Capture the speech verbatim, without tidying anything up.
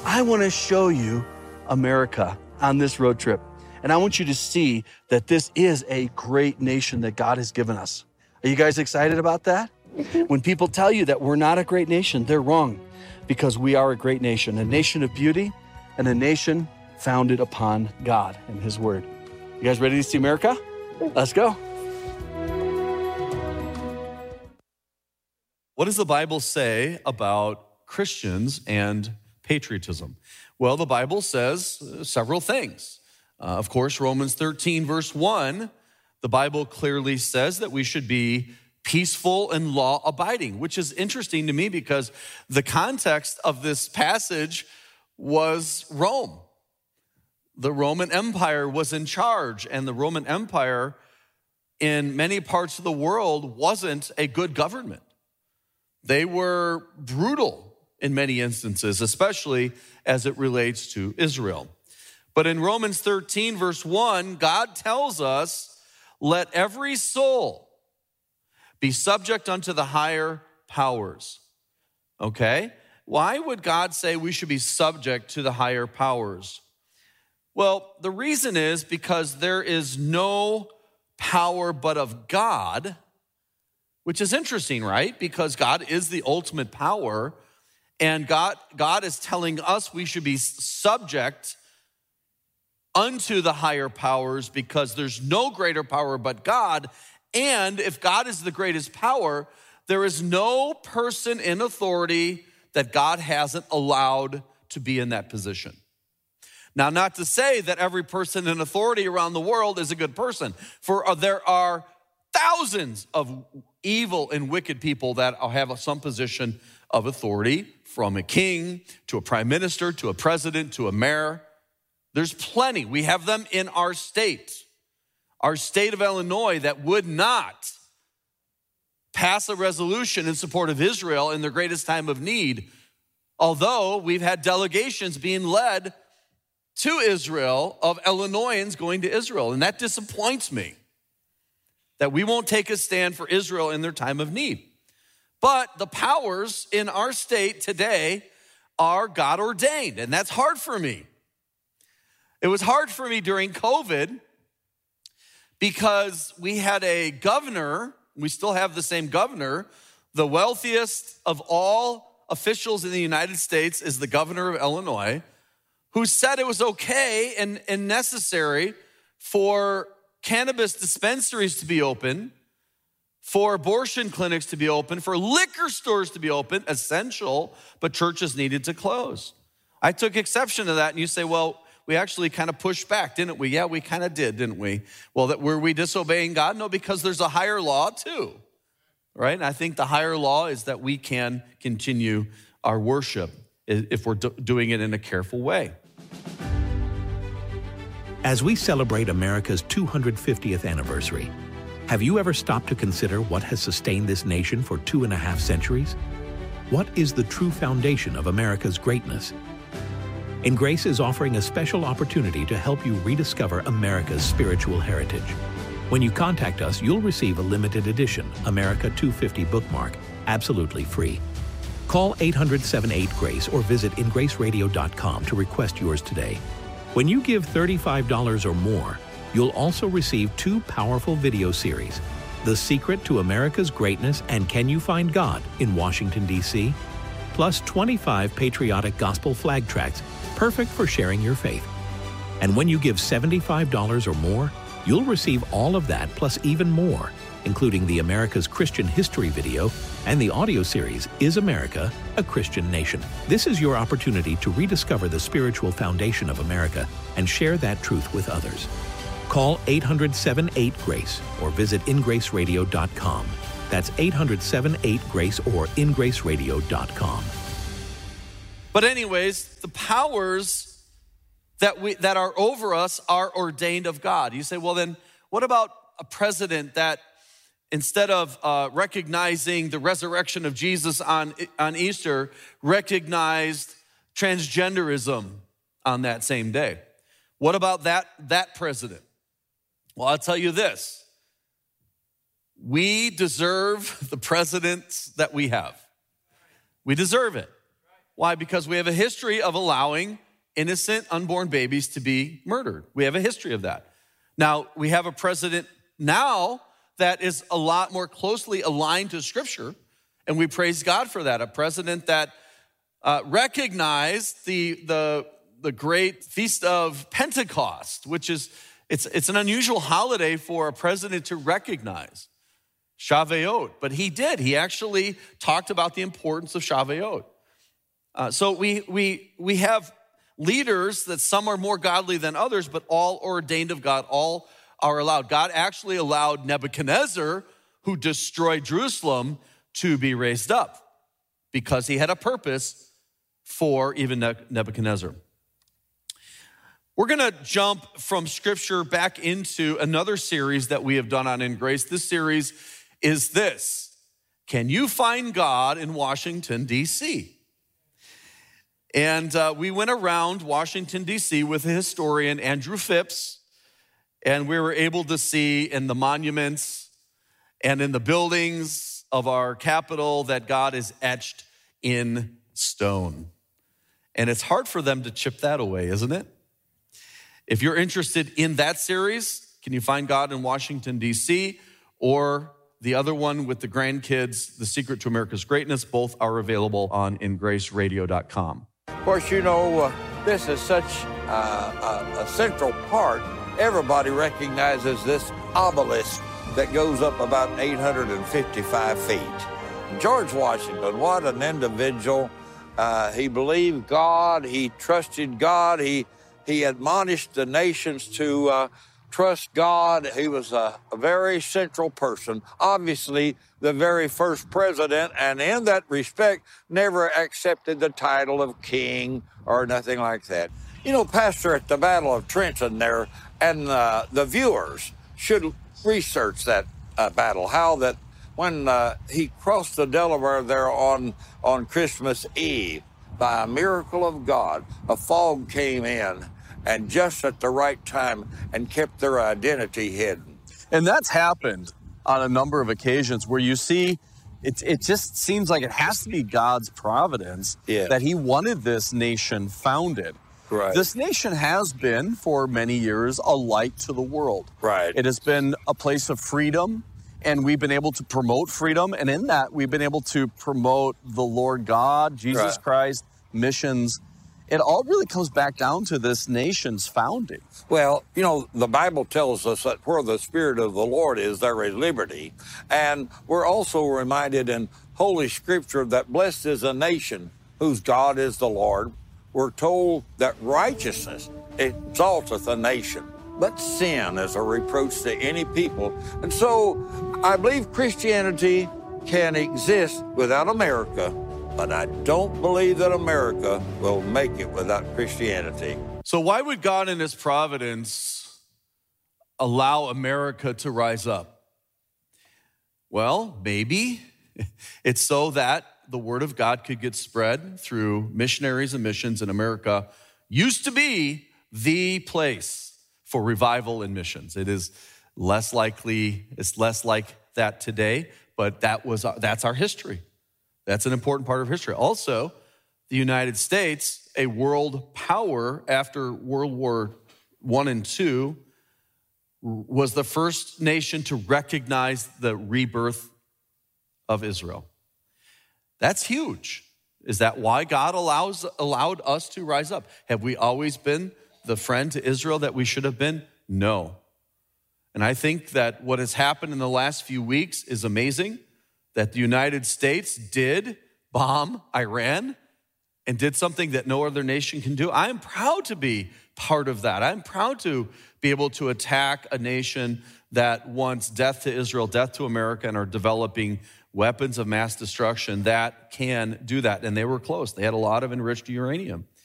I want to show you America on this road trip. And I want you to see that this is a great nation that God has given us. Are you guys excited about that? When people tell you that we're not a great nation, they're wrong, because we are a great nation, a nation of beauty and a nation founded upon God and His Word. You guys ready to see America? Let's go. What does the Bible say about Christians and patriotism? Well, the Bible says several things. Uh, of course, Romans thirteen, verse one, the Bible clearly says that we should be peaceful and law-abiding, which is interesting to me because the context of this passage was Rome. The Roman Empire was in charge, and the Roman Empire in many parts of the world wasn't a good government. They were brutal in many instances, especially as it relates to Israel. But in Romans thirteen, verse one, God tells us, let every soul be subject unto the higher powers. Okay? Why would God say we should be subject to the higher powers? Well, the reason is because there is no power but of God, which is interesting, right? Because God is the ultimate power, and God, God is telling us we should be subject unto the higher powers because there's no greater power but God. And if God is the greatest power, there is no person in authority that God hasn't allowed to be in that position. Now, not to say that every person in authority around the world is a good person, for there are thousands of evil and wicked people that have some position of authority, from a king to a prime minister to a president to a mayor. There's plenty. We have them in our state, our state of Illinois, that would not pass a resolution in support of Israel in their greatest time of need, although we've had delegations being led to Israel of Illinoisans going to Israel. And that disappoints me, that we won't take a stand for Israel in their time of need. But the powers in our state today are God ordained, and that's hard for me. It was hard for me during COVID because we had a governor, we still have the same governor, the wealthiest of all officials in the United States is the governor of Illinois, who said it was okay and, and necessary for cannabis dispensaries to be open, for abortion clinics to be open, for liquor stores to be open, essential, but churches needed to close. I took exception to that, and you say, well, we actually kind of pushed back, didn't we? Yeah, we kind of did, didn't we? Well, that were we disobeying God? No, because there's a higher law too, right? And I think the higher law is that we can continue our worship if we're do- doing it in a careful way. As we celebrate America's two hundred fiftieth anniversary, have you ever stopped to consider what has sustained this nation for two and a half centuries? What is the true foundation of America's greatness? In Grace is offering a special opportunity to help you rediscover America's spiritual heritage. When you contact us, you'll receive a limited edition America two fifty bookmark, absolutely free. Call eight hundred, seven eight, GRACE or visit in grace radio dot com to request yours today. When you give thirty-five dollars or more, you'll also receive two powerful video series, The Secret to America's Greatness and Can You Find God in Washington, D C, plus twenty-five patriotic gospel flag tracts, perfect for sharing your faith. And when you give seventy-five dollars or more, you'll receive all of that plus even more, including the America's Christian History video and the audio series, Is America a Christian Nation? This is your opportunity to rediscover the spiritual foundation of America and share that truth with others. Call eight hundred, seven eight, GRACE or visit in grace radio dot com. That's eight hundred, seven eight, GRACE or in grace radio dot com. But anyways, the powers that we that are over us are ordained of God. You say, well then, what about a president that instead of uh, recognizing the resurrection of Jesus on, on Easter, recognized transgenderism on that same day? What about that, that president? Well, I'll tell you this. We deserve the presidents that we have. We deserve it. Why? Because we have a history of allowing innocent unborn babies to be murdered. We have a history of that. Now, we have a president now that is a lot more closely aligned to Scripture, and we praise God for that. A president that uh, recognized the, the, the great Feast of Pentecost, which is, it's, it's an unusual holiday for a president to recognize. Shavuot, but he did. He actually talked about the importance of Shavuot. Uh, so we, we, we have leaders that some are more godly than others, but all ordained of God, all are allowed. God actually allowed Nebuchadnezzar, who destroyed Jerusalem, to be raised up because he had a purpose for even Nebuchadnezzar. We're going to jump from Scripture back into another series that we have done on In Grace. This series is this: Can you find God in Washington, D C? And uh, we went around Washington, D C with the historian Andrew Phipps, and we were able to see in the monuments and in the buildings of our capital that God is etched in stone. And it's hard for them to chip that away, isn't it? If you're interested in that series, Can You Find God in Washington, D C, or the other one with the grandkids, The Secret to America's Greatness, both are available on in grace radio dot com. Of course, you know, uh, this is such uh, a, a central part. Everybody recognizes this obelisk that goes up about eight hundred fifty-five feet. George Washington, what an individual. Uh, he believed God. He trusted God. He, he admonished the nations to uh, trust God. He was a, a very central person, obviously the very first president, and in that respect, never accepted the title of king or nothing like that. You know, Pastor, at the Battle of Trenton there, and uh, the viewers should research that uh, battle, how that when uh, he crossed the Delaware there on, on Christmas Eve, by a miracle of God, a fog came in, and just at the right time, and kept their identity hidden. And that's happened on a number of occasions where you see, it, it just seems like it has to be God's providence Yeah. that he wanted this nation founded. Right. This nation has been, for many years, a light to the world. Right. It has been a place of freedom, and we've been able to promote freedom. And in that, we've been able to promote the Lord God, Jesus Right. Christ, missions. It all really comes back down to this nation's founding. Well, you know, the Bible tells us that where the Spirit of the Lord is, there is liberty. And we're also reminded in Holy Scripture that blessed is a nation whose God is the Lord. We're told that righteousness exalteth a nation, but sin is a reproach to any people. And so I believe Christianity can exist without America, but I don't believe that America will make it without Christianity. So why would God in his providence allow America to rise up? Well, maybe it's so that the word of God could get spread through missionaries and missions. In America used to be the place for revival and missions. It is less likely, it's less like that today, but that was that's our history. That's an important part of history. Also, the United States, a world power after World War One and Two, was the first nation to recognize the rebirth of Israel. That's huge. Is that why God allows allowed us to rise up? Have we always been the friend to Israel that we should have been? No. And I think that what has happened in the last few weeks is amazing, that the United States did bomb Iran and did something that no other nation can do. I'm proud to be part of that. I'm proud to be able to attack a nation that wants death to Israel, death to America, and are developing weapons of mass destruction that can do that. And they were close. They had a lot of enriched uranium.